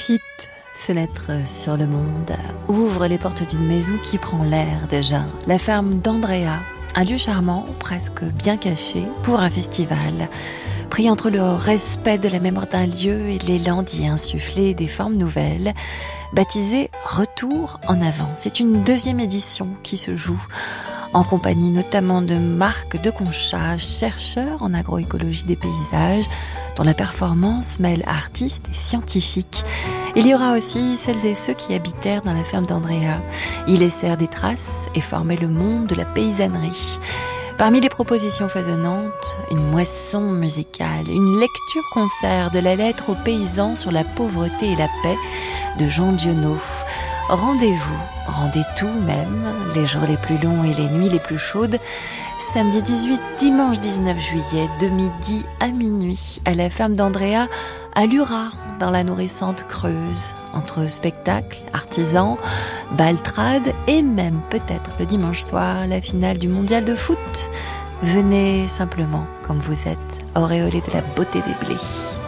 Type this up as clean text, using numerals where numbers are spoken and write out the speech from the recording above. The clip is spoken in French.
Profite, fenêtre sur le monde, ouvre les portes d'une maison qui prend l'air déjà. La ferme d'Andrea, un lieu charmant, presque bien caché, pour un festival. Pris entre le respect de la mémoire d'un lieu et l'élan d'y insuffler des formes nouvelles, baptisé Retour en avant. C'est une deuxième édition qui se joue, en compagnie notamment de Marc Deconchat, chercheur en agroécologie des paysages, dont la performance mêle artistes et scientifiques. Il y aura aussi celles et ceux qui habitèrent dans la ferme d'Andrea. Ils laissèrent des traces et formaient le monde de la paysannerie. Parmi les propositions foisonnantes, une moisson musicale, une lecture-concert de la lettre aux paysans sur la pauvreté et la paix de Jean Dionneau. Rendez-vous, rendez tout même, les jours les plus longs et les nuits les plus chaudes, samedi 18, dimanche 19 juillet, de midi à minuit, à la ferme d'Andrea, à Lura, dans la nourrissante Creuse, entre spectacles, artisans, baltrades et même peut-être le dimanche soir, la finale du mondial de foot. Venez simplement comme vous êtes, auréolé de la beauté des blés.